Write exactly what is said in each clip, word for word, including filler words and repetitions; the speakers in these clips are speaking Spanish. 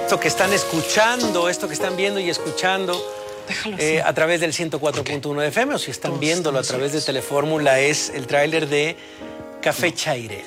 Esto que están escuchando, esto que están viendo y escuchando eh, a través del ciento cuatro punto uno de F M, o si están Todos viéndolo a través de Telefórmula, es el tráiler de Café Chairel.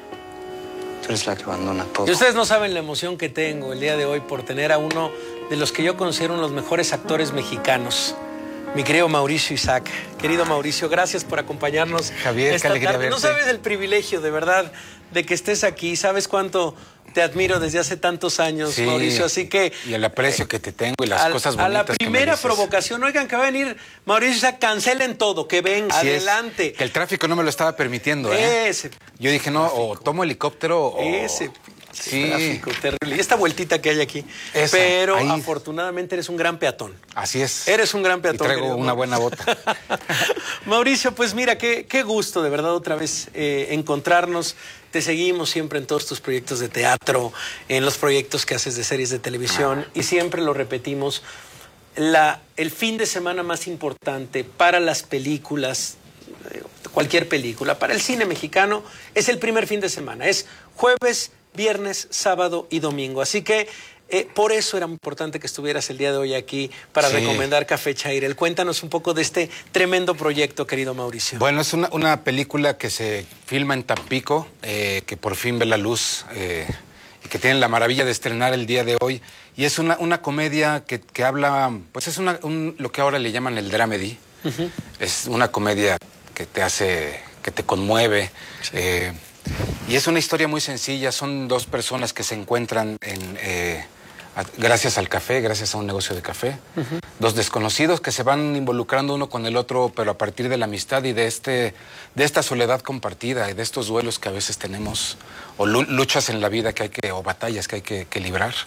Tú eres la que abandona todo. Y ustedes no saben la emoción que tengo el día de hoy por tener a uno de los que yo considero uno de los mejores actores mexicanos, mi querido Mauricio Isaac. Querido Mauricio, gracias por acompañarnos. Javier, esta qué alegría tarde. verte. No sabes el privilegio, de verdad, de que estés aquí. Sabes cuánto te admiro desde hace tantos años, sí, Mauricio, así que... Y el aprecio eh, que te tengo y las a, cosas bonitas a la primera que me provocación, oigan, que va a venir Mauricio Isaac, cancelen todo, que venga, Así adelante. Es, que el tráfico no me lo estaba permitiendo, ¿eh? Ese. Yo dije, no, tráfico. o tomo helicóptero o... Ese. Sí. Tráfico terrible. Y esta vueltita que hay aquí. Esa, pero ahí. afortunadamente eres un gran peatón. Así es. Eres un gran peatón. Y traigo una buena bota. Mauricio, pues mira, qué, qué gusto de verdad otra vez eh, encontrarnos. Te seguimos siempre en todos tus proyectos de teatro, en los proyectos que haces de series de televisión, ah. y siempre lo repetimos. La, el fin de semana más importante para las películas, eh, cualquier película, para el cine mexicano, es el primer fin de semana. Es jueves, viernes, sábado y domingo. Así que eh, por eso era muy importante que estuvieras el día de hoy aquí para sí. recomendar Café Chairel. Cuéntanos un poco de este tremendo proyecto, querido Mauricio. Bueno, es una, una película que se filma en Tampico, eh, que por fin ve la luz eh, y que tienen la maravilla de estrenar el día de hoy. Y es una, una comedia que, que habla, pues es una, un, lo que ahora le llaman el dramedy. Uh-huh. Es una comedia que te hace, que te conmueve. Sí. Eh, Y es una historia muy sencilla, son dos personas que se encuentran en, eh, a, gracias al café, gracias a un negocio de café. Uh-huh. Dos desconocidos que se van involucrando uno con el otro, pero a partir de la amistad y de, este, de esta soledad compartida y de estos duelos que a veces tenemos, o luchas en la vida que hay que, o batallas que hay que, que librar.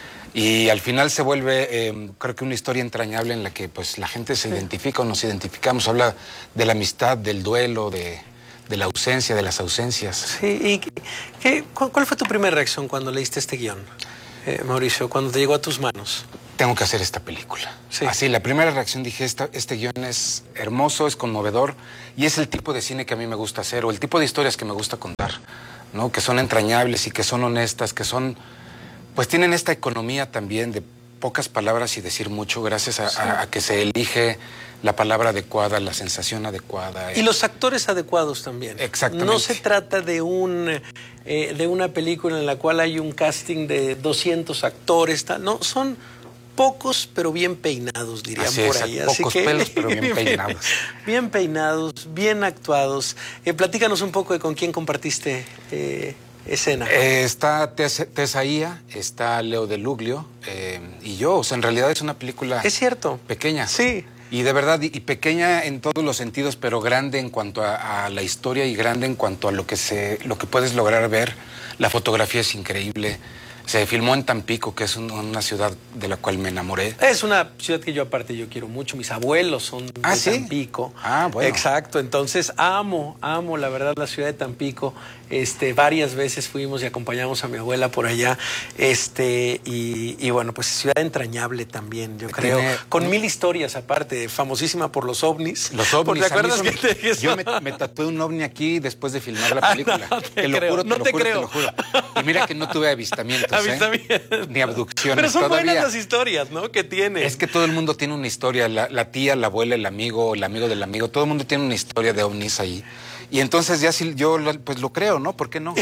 Y al final se vuelve, eh, creo que una historia entrañable en la que pues, la gente se sí. identifica o nos identificamos, habla de la amistad, del duelo, de... de la ausencia, de las ausencias. Sí, ¿y qué, cuál fue tu primera reacción cuando leíste este guión, eh, Mauricio, cuando te llegó a tus manos? Tengo que hacer esta película. Sí. Así, la primera reacción dije, esta, este guión es hermoso, es conmovedor, y es el tipo de cine que a mí me gusta hacer, o el tipo de historias que me gusta contar, ¿no? Que son entrañables y que son honestas, que son, pues tienen esta economía también de pocas palabras y decir mucho, gracias a, sí. a, a que se elige la palabra adecuada, la sensación adecuada. Y los actores adecuados también. Exactamente. No se trata de, un, eh, de una película en la cual hay un casting de doscientos actores, tal. No, son pocos pero bien peinados, dirían Así por es, ahí. Así pocos que, pelos pero bien peinados. Bien, bien peinados, bien actuados. Eh, platícanos un poco de con quién compartiste eh, escena. Eh, está Tesaía, está Leo de Luglio eh, y yo. O sea, en realidad es una película... Es cierto. Pequeña. Sí. Y de verdad, y, y pequeña en todos los sentidos, pero grande en cuanto a, a la historia y grande en cuanto a lo que, se, lo que puedes lograr ver. La fotografía es increíble. Se filmó en Tampico, que es un, una ciudad de la cual me enamoré. Es una ciudad que yo aparte yo quiero mucho. Mis abuelos son de ¿Ah, sí? Tampico. Ah, bueno. Exacto. Entonces amo, amo la verdad la ciudad de Tampico. Este, varias veces fuimos y acompañamos a mi abuela por allá. Este, y, y bueno, pues ciudad entrañable también, yo creo. Tiene... Con mil historias aparte, famosísima por los ovnis. Los ovnis. ¿Te acuerdas son... que te que Yo me, me tatué un ovni aquí después de filmar la película. Ah, no, te, te lo creo. juro, te no lo te juro, creo. te lo juro. Y mira que no tuve avistamientos, Avistamientos. ¿eh? Ni abducciones. Pero son todavía. buenas las historias, ¿no? Que tiene. Es que todo el mundo tiene una historia. La, la tía, la abuela, el amigo, el amigo del amigo. Todo el mundo tiene una historia de ovnis ahí. Y entonces ya si yo pues lo creo, ¿no? ¿Por qué no?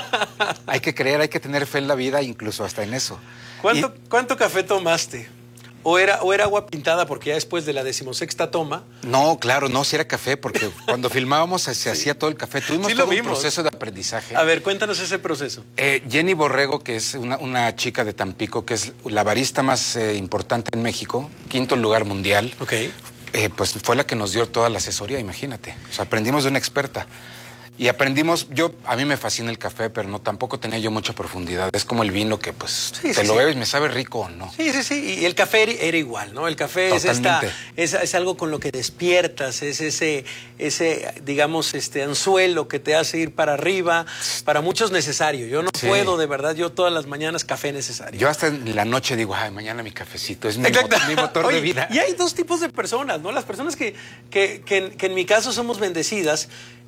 Hay que creer, hay que tener fe en la vida, incluso hasta en eso. ¿Cuánto, y... ¿cuánto café tomaste? ¿O era, ¿O era agua pintada porque ya después de la decimosexta toma? No, claro, no, si era café, porque cuando filmábamos se sí. hacía todo el café. Tuvimos sí todo un proceso de aprendizaje. A ver, cuéntanos ese proceso. Eh, Jenny Borrego, que es una, una chica de Tampico, que es la barista más eh, importante en México, quinto lugar mundial. Ok. Eh, pues fue la que nos dio toda la asesoría, imagínate. O sea, aprendimos de una experta. Y aprendimos, yo, a mí me fascina el café, pero no, tampoco tenía yo mucha profundidad. Es como el vino que, pues, sí, te sí, lo sí. bebes, me sabe rico o no. Sí, sí, sí. Y el café era igual, ¿no? El café es, esta, es, es algo con lo que despiertas, es ese, ese, digamos, este anzuelo que te hace ir para arriba. Para muchos necesario. Yo no sí. puedo, de verdad, yo todas las mañanas café necesario. Yo hasta en la noche digo, ay, mañana mi cafecito, es mi, motor, mi motor Oye, de vida. Y hay dos tipos de personas, ¿no? Las personas que, que, que, en, que en mi caso somos bendecidas,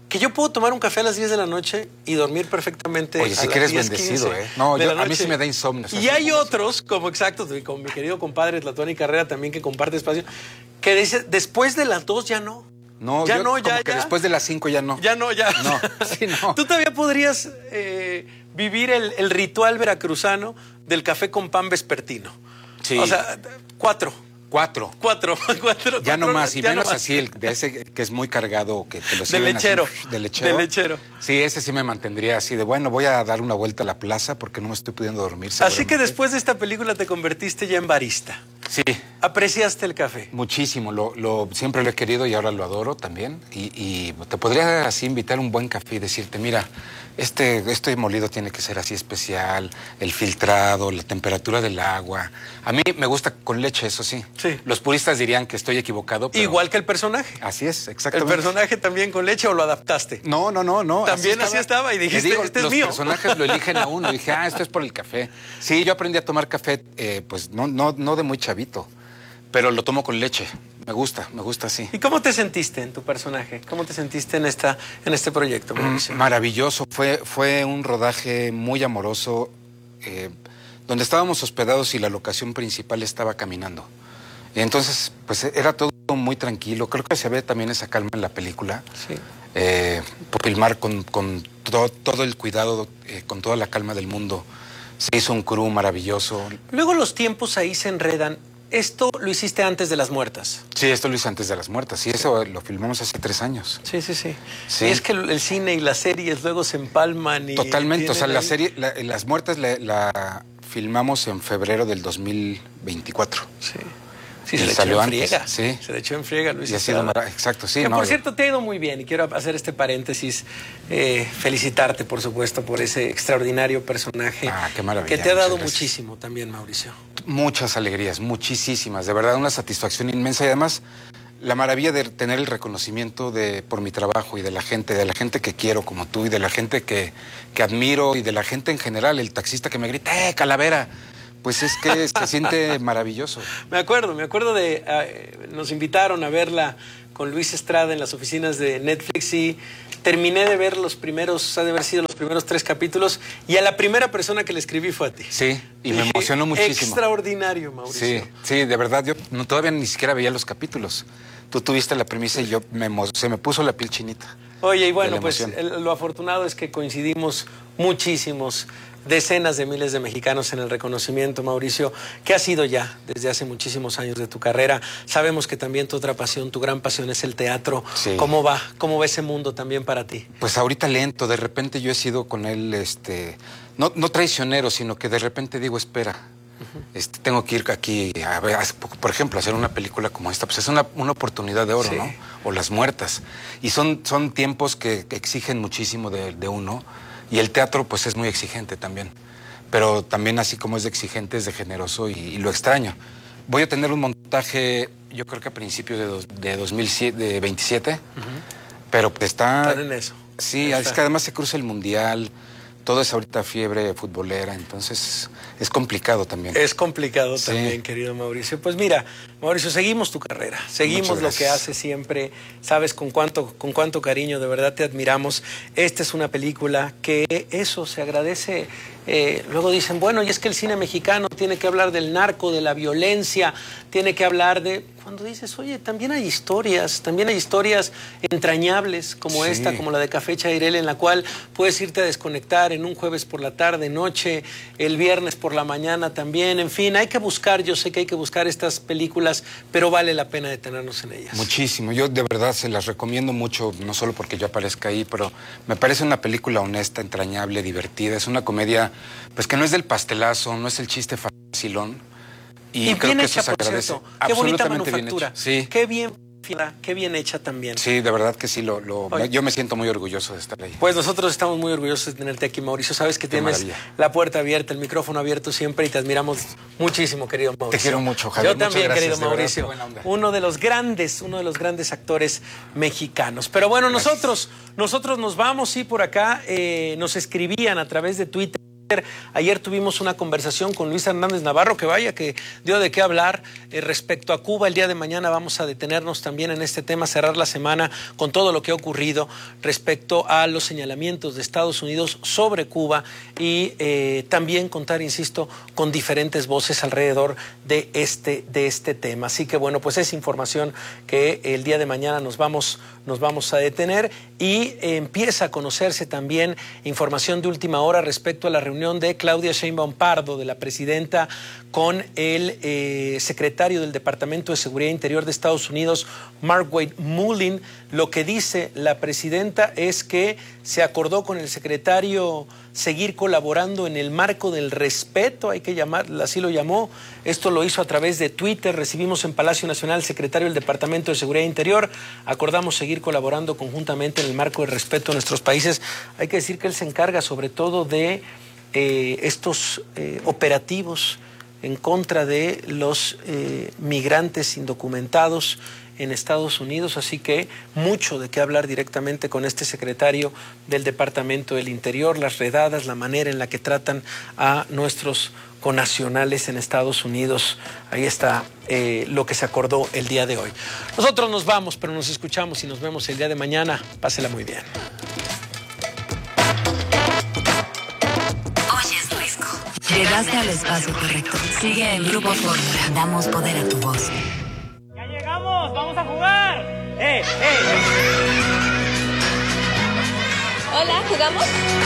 que yo puedo tomar un café a las diez de la noche y dormir perfectamente. Oye, sí que eres bendecido, ¿eh? No, yo, a mí sí me da insomnio. Y hay otros, como exacto, como mi querido compadre Tlatuani Carrera también, que comparte espacio, que dice, después de las dos ya no. No, ya yo, no, como ya, que ya. después de las cinco ya no. Ya no, ya. No, sí, no. Tú todavía podrías eh, vivir el, el ritual veracruzano del café con pan vespertino. Sí. O sea, cuatro. Cuatro. Cuatro, cuatro. Ya no más, y ya menos no más. así, el de ese que es muy cargado, que te lo De sirven lechero. así, de lechero. De lechero. Sí, ese sí me mantendría así de, bueno, voy a dar una vuelta a la plaza porque no me estoy pudiendo dormir. Así que después de esta película te convertiste ya en barista. Sí. ¿Apreciaste el café? Muchísimo, lo, lo, siempre lo he querido y ahora lo adoro también. Y, y te podría así invitar un buen café y decirte, mira, este, este molido tiene que ser así especial, el filtrado, la temperatura del agua. A mí me gusta con leche, eso sí. Sí. Los puristas dirían que estoy equivocado, pero... Igual que el personaje. Así es, ¿El exactamente. personaje también con leche o lo adaptaste? No, no, no, no. También así estaba y dijiste, Te digo, este es los mío. Los personajes lo eligen a uno. Dije, ah, esto es por el café. Sí, yo aprendí a tomar café, eh, pues no, no, no de muy chavito, pero lo tomo con leche. Me gusta, me gusta así. ¿Y cómo te sentiste en tu personaje? ¿Cómo te sentiste en, esta, en este proyecto, Mauricio? Mm, maravilloso. Fue, fue un rodaje muy amoroso, eh, donde estábamos hospedados y la locación principal estaba caminando. Y entonces, pues era todo muy tranquilo. Creo que se ve también esa calma en la película. Sí. Eh, por filmar con, con todo, todo el cuidado, eh, con toda la calma del mundo. Se hizo un crew maravilloso. Luego los tiempos ahí se enredan. Esto lo hiciste antes de Las Muertas. Sí, esto lo hice antes de Las Muertas. Sí, eso lo filmamos hace tres años. Sí, sí, sí. Sí. Y es que el, el cine y las series luego se empalman y... Totalmente. O sea, tienen la ahí- serie, la- Las Muertas la, la filmamos en febrero del dos mil veinticuatro. Sí. Sí, Y se le echó salió en antes, friega. sí. Se le echó en friega, Luis. Y ha sido mara- exacto, sí. Que, no, por yo- cierto, te ha ido muy bien y quiero hacer este paréntesis. Eh, felicitarte, por supuesto, por ese extraordinario personaje. Ah, qué maravilla, que te ha dado muchas gracias. muchísimo también, Mauricio. Muchas alegrías, muchísimas. De verdad, una satisfacción inmensa. Y además, la maravilla de tener el reconocimiento de, por mi trabajo y de la gente, de la gente que quiero como tú y de la gente que, que admiro y de la gente en general. El taxista que me grita, ¡eh, calavera! Pues es que se siente maravilloso. Me acuerdo, me acuerdo de... eh, nos invitaron a verla con Luis Estrada en las oficinas de Netflix y terminé de ver los primeros, ha de haber sido los primeros tres capítulos y a la primera persona que le escribí fue a ti. Sí, y me Dije, emocionó muchísimo. Extraordinario, Mauricio. Sí, sí, de verdad, yo no, todavía ni siquiera veía los capítulos. Tú tuviste la premisa y yo me, emo- se me puso la piel chinita. Oye, y de bueno, la pues emoción. el- lo afortunado es que coincidimos muchísimos, decenas de miles de mexicanos en el reconocimiento, Mauricio, que ha sido ya desde hace muchísimos años de tu carrera. Sabemos que también tu otra pasión, tu gran pasión es el teatro. Sí. ¿Cómo va? ¿Cómo va ese mundo también para ti? Pues ahorita lento, de repente yo he sido con él, este, no, no traicionero, sino que de repente digo, espera, este, tengo que ir aquí, a ver, a- por ejemplo, hacer una película como esta, pues es una, una oportunidad de oro, Sí. ¿no? O Las Muertas. Y son, son tiempos que, que exigen muchísimo de, de uno, y el teatro pues es muy exigente también, pero también así como es de exigente, es de generoso y, y lo extraño. Voy a tener un montaje, yo creo que a principios de, dos- de dos mil veintisiete, pero pues está... Están en eso. Sí, Está. es que además se cruza el mundial, todo es ahorita fiebre futbolera, entonces es complicado también. Es complicado Sí. también, querido Mauricio. Pues mira, Mauricio, seguimos tu carrera, seguimos Muchas lo que gracias. haces siempre, sabes con cuánto, con cuánto cariño, de verdad te admiramos. Esta es una película que eso se agradece. Eh, luego dicen, bueno, y es que el cine mexicano tiene que hablar del narco, de la violencia, tiene que hablar de... Cuando dices, oye, también hay historias, también hay historias entrañables como Sí. esta, como la de Café Chairel, en la cual puedes irte a desconectar en un jueves por la tarde, noche, el viernes por la mañana también. En fin, hay que buscar, yo sé que hay que buscar estas películas, pero vale la pena detenernos en ellas. Muchísimo, yo de verdad se las recomiendo mucho, no solo porque yo aparezca ahí, pero me parece una película honesta, entrañable, divertida, es una comedia, pues que no es del pastelazo, no es el chiste facilón. Y, creo bien que hecha, eso se por agradece. cierto. Qué bonita Absolutamente bien manufactura. hecho. Sí. Qué bien, fila, qué bien hecha también. Sí, de verdad que sí, lo, lo- Oye. yo me siento muy orgulloso de estar ahí. Pues nosotros estamos muy orgullosos de tenerte aquí, Mauricio. Sabes que Qué tienes maravilla. la puerta abierta, el micrófono abierto siempre y te admiramos muchísimo, querido Mauricio. Te quiero mucho, Javier. Yo también, Muchas querido gracias, de verdad, Mauricio. qué buena onda. Uno de los grandes, uno de los grandes actores mexicanos. Pero bueno, Gracias. nosotros, nosotros nos vamos, sí, por acá. eh, nos escribían a través de Twitter. Ayer tuvimos una conversación con Luis Hernández Navarro, que vaya que dio de qué hablar eh, respecto a Cuba. El día de mañana vamos a detenernos también en este tema, cerrar la semana con todo lo que ha ocurrido respecto a los señalamientos de Estados Unidos sobre Cuba y eh, también contar, insisto, con diferentes voces alrededor de este, de este tema. Así que bueno, pues es información que el día de mañana nos vamos, nos vamos a detener y eh, empieza a conocerse también información de última hora respecto a la reunión de Claudia Sheinbaum Pardo, de la presidenta, con el eh, secretario del Departamento de Seguridad Interior de Estados Unidos, Mark Wade Mullin. Lo que dice la presidenta es que se acordó con el secretario seguir colaborando en el marco del respeto, hay que llamar, así lo llamó. Esto lo hizo a través de Twitter. Recibimos en Palacio Nacional al secretario del Departamento de Seguridad Interior. Acordamos seguir colaborando conjuntamente en el marco del respeto de nuestros países. Hay que decir que él se encarga sobre todo de Eh, estos eh, operativos en contra de los eh, migrantes indocumentados en Estados Unidos, así que mucho de qué hablar directamente con este secretario del Departamento del Interior, las redadas, la manera en la que tratan a nuestros connacionales en Estados Unidos. Ahí está eh, lo que se acordó el día de hoy. Nosotros nos vamos, pero nos escuchamos y nos vemos el día de mañana. Pásela muy bien. Llegaste al espacio correcto. Sigue en Grupo Fórmula. Damos poder a tu voz. ¡Ya llegamos! ¡Vamos a jugar! ¡Eh, eh! Hola, ¿jugamos?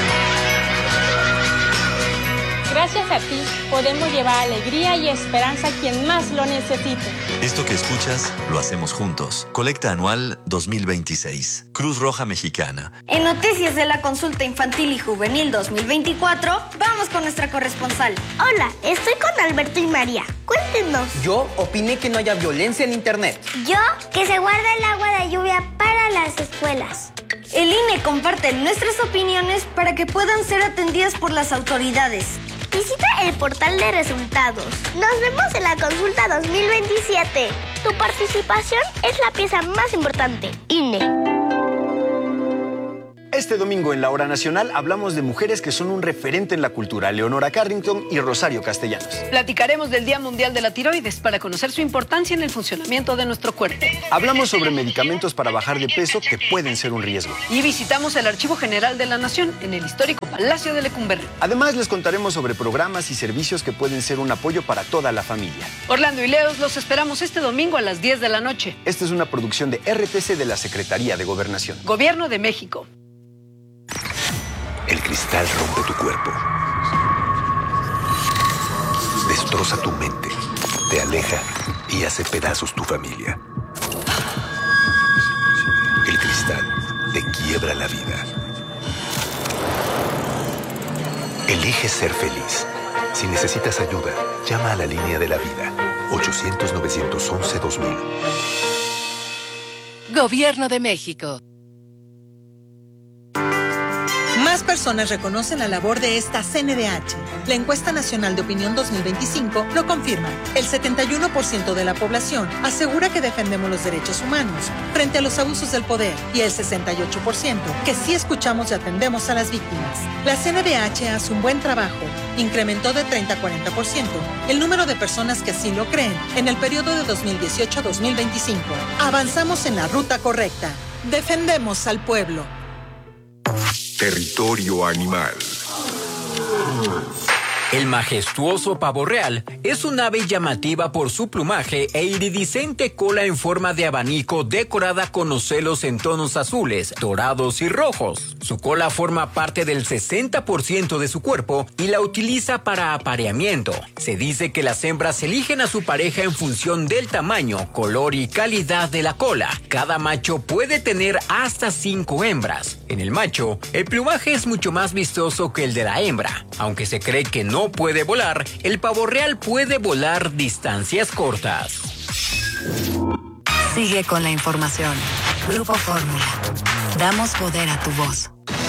Gracias a ti podemos llevar alegría y esperanza a quien más lo necesite. Esto que escuchas lo hacemos juntos. Colecta anual dos mil veintiséis. Cruz Roja Mexicana. En noticias de la consulta infantil y juvenil dos mil veinticuatro, vamos con nuestra corresponsal. Hola, estoy con Alberto y María. Cuéntenos. Yo opiné que no haya violencia en internet. Yo, que se guarda el agua de lluvia para las escuelas. El I N E comparte nuestras opiniones para que puedan ser atendidas por las autoridades. Visita el portal de resultados. Nos vemos en la consulta dos mil veintisiete. Tu participación es la pieza más importante. I N E. Este domingo en la Hora Nacional hablamos de mujeres que son un referente en la cultura, Leonora Carrington y Rosario Castellanos. Platicaremos del Día Mundial de la Tiroides para conocer su importancia en el funcionamiento de nuestro cuerpo. Hablamos sobre medicamentos para bajar de peso que pueden ser un riesgo. Y visitamos el Archivo General de la Nación en el histórico Palacio de Lecumberri. Además, les contaremos sobre programas y servicios que pueden ser un apoyo para toda la familia. Orlando y Leos los esperamos este domingo a las diez de la noche. Esta es una producción de R T C de la Secretaría de Gobernación. Gobierno de México. El cristal rompe tu cuerpo, destroza tu mente, te aleja y hace pedazos tu familia. El cristal te quiebra la vida. Elige ser feliz. Si necesitas ayuda, llama a la línea de la vida, ochocientos, novecientos once, dos mil. Gobierno de México. Más personas reconocen la labor de esta C N D H. La Encuesta Nacional de Opinión dos mil veinticinco lo confirma. El setenta y uno por ciento de la población asegura que defendemos los derechos humanos frente a los abusos del poder y el sesenta y ocho por ciento que sí escuchamos y atendemos a las víctimas. La C N D H hace un buen trabajo. Incrementó de treinta a cuarenta por ciento el número de personas que así lo creen en el periodo de dos mil dieciocho a dos mil veinticinco. Avanzamos en la ruta correcta. Defendemos al pueblo. Territorio animal. El majestuoso pavo real es un ave llamativa por su plumaje e iridiscente cola en forma de abanico decorada con ocelos en tonos azules, dorados y rojos. Su cola forma parte del sesenta por ciento de su cuerpo y la utiliza para apareamiento. Se dice que las hembras eligen a su pareja en función del tamaño, color y calidad de la cola. Cada macho puede tener hasta cinco hembras. En el macho, el plumaje es mucho más vistoso que el de la hembra. Aunque se cree que no No puede volar, el pavo real puede volar distancias cortas. Sigue con la información. Grupo Fórmula. Damos poder a tu voz.